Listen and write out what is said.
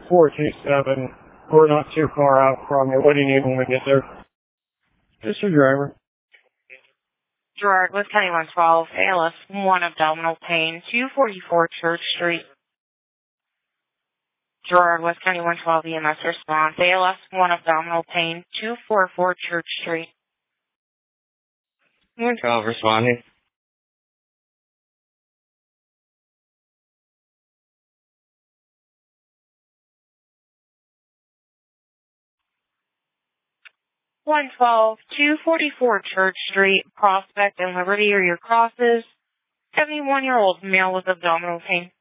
427. We're not too far out from you. What do you need when we get there? Just your driver. Gerard, West County 112, ALS 1 abdominal pain, 244 Church Street. Gerard, West County 112 EMS response, ALS 1 abdominal pain, 244 Church Street. 112 responding. One 244 Church Street, Prospect and Liberty are your crosses. 71-year-old male with abdominal pain.